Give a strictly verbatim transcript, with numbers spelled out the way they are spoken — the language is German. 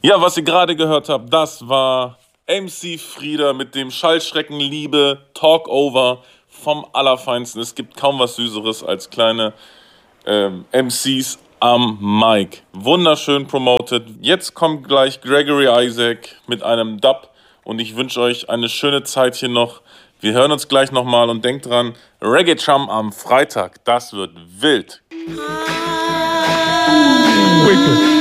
Ja, was ihr gerade gehört habt, das war M C Frieda mit dem Schallschrecken Liebe Talkover vom Allerfeinsten. Es gibt kaum was Süßeres als kleine ähm, M Cs am Mic. Wunderschön promoted. Jetzt kommt gleich Gregory Isaac mit einem Dub und ich wünsche euch eine schöne Zeit hier noch. Wir hören uns gleich nochmal und denkt dran, Reggae Chum am Freitag, das wird wild. Wicked.